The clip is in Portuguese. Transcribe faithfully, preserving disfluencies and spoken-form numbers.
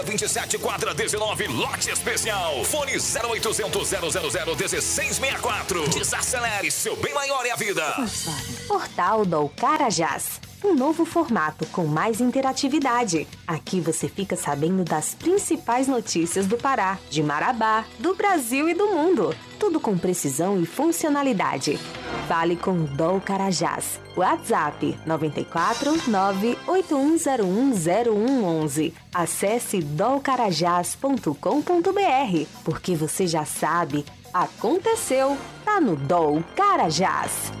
vinte e sete, quadra dezenove, lote especial. Fone zero oitocentos, zero zero zero, um seis seis quatro. Desacelere, seu bem maior é a vida. Portal do Carajás. Um novo formato com mais interatividade. Aqui você fica sabendo das principais notícias do Pará, de Marabá, do Brasil e do mundo. Tudo com precisão e funcionalidade. Fale com o Dol Carajás. WhatsApp nove quatro nove oito um zero um zero um um um. Acesse dol carajás ponto com ponto b r, porque você já sabe, aconteceu, tá no Dol Carajás.